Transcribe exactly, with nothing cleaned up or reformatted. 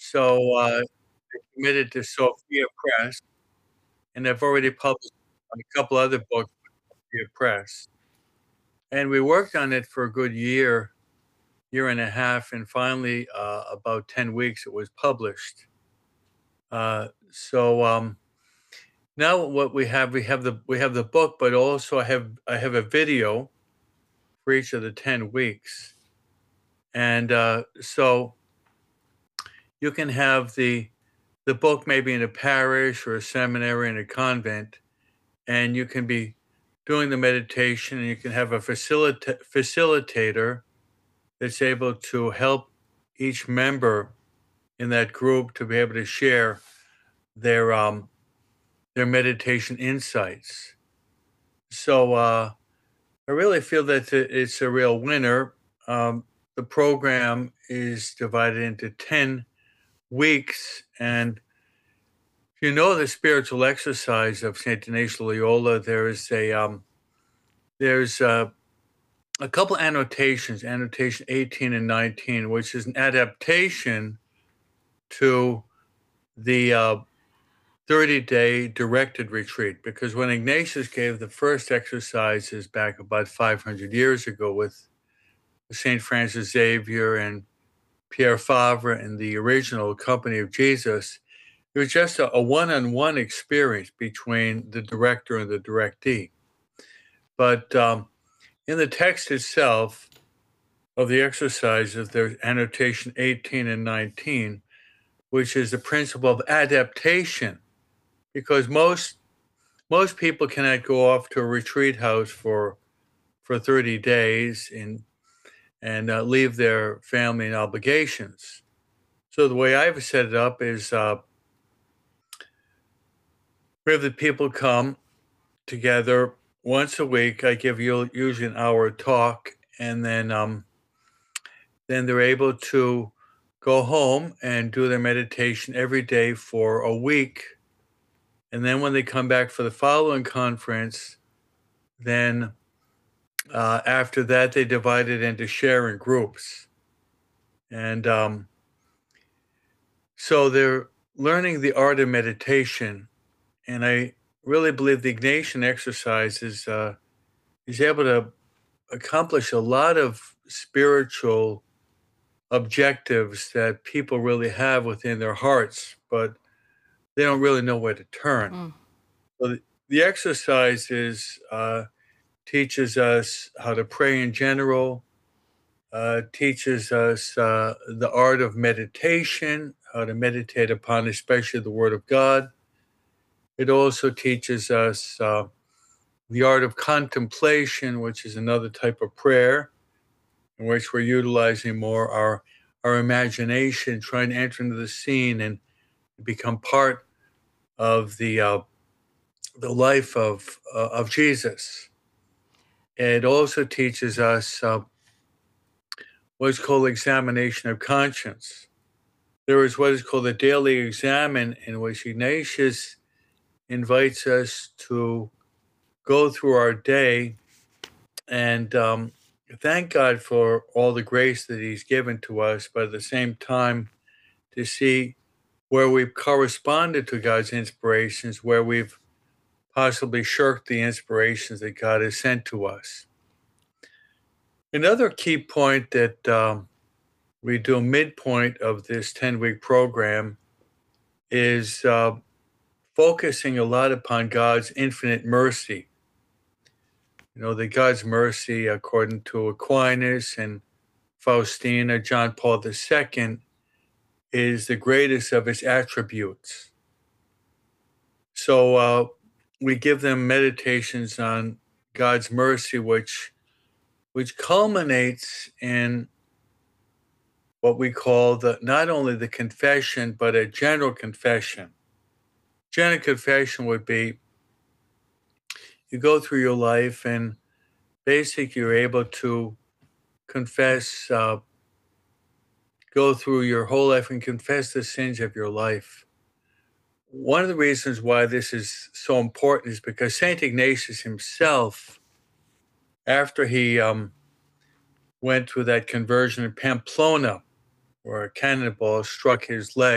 So, uh, they committed to Sophia Press, and they've already published a couple other books with Sophia Press. And we worked on it for a good year, year and a half, and finally, uh, about ten weeks, it was published. Uh, so, um, now what we have, we have the we have the book, but also I have I have a video for each of the ten weeks. And, uh, so you can have the the book maybe in a parish or a seminary in a convent, and you can be doing the meditation, and you can have a facilita facilitator that's able to help each member in that group to be able to share their, um, their meditation insights. So, uh, I really feel that i it's a real winner. Um, the program is divided into ten weeks, and if you know the spiritual exercise of Saint Ignatius Loyola, there is a, um, there's a a couple annotations, annotation eighteen and nineteen, which is an adaptation to the, uh, thirty-day directed retreat, because when Ignatius gave the first exercises back about five hundred years ago with Saint Francis Xavier and Pierre Fabre and the original Company of Jesus, it was just a a one-on-one experience between the director and the directee. But, um, in the text itself of the exercises, there's annotation eighteen and nineteen, which is the principle of adaptation, because most most people cannot go off to a retreat house for for thirty days and and, uh, leave their family and obligations. So the way I've set it up is, uh we have the people come together once a week. I give you usually an hour talk, and then, um, then they're able to go home and do their meditation every day for a week. And then when they come back for the following conference, then, uh, after that, they divide it into sharing groups. And, um so they're learning the art of meditation, and I really believe the Ignatian exercise is, uh, is able to accomplish a lot of spiritual objectives that people really have within their hearts, but they don't really know where to turn. Mm. So the the exercises, uh, teaches us how to pray in general, uh, teaches us, uh, the art of meditation, how to meditate upon especially the Word of God. It also teaches us, uh, the art of contemplation, which is another type of prayer, in which we're utilizing more our our imagination, trying to enter into the scene and become part of the, uh, the life of, uh, of Jesus. It also teaches us, uh, what's called examination of conscience. There is what is called a daily examen, in which Ignatius invites us to go through our day and, um, thank God for all the grace that he's given to us, but at the same time, to see where we've corresponded to God's inspirations, where we've possibly shirked the inspirations that God has sent to us. Another key point that, um, we do midpoint of this ten-week program is, uh, focusing a lot upon God's infinite mercy. You know, that God's mercy, according to Aquinas and Faustina, John Paul the Second, is the greatest of his attributes. So, uh, we give them meditations on God's mercy, which which culminates in what we call the not only the confession, but a general confession. General confession would be you go through your life and basically you're able to confess, uh go through your whole life and confess the sins of your life. One of the reasons why this is so important is because Saint Ignatius himself, after he, um, went through that conversion in Pamplona, where a cannonball struck his leg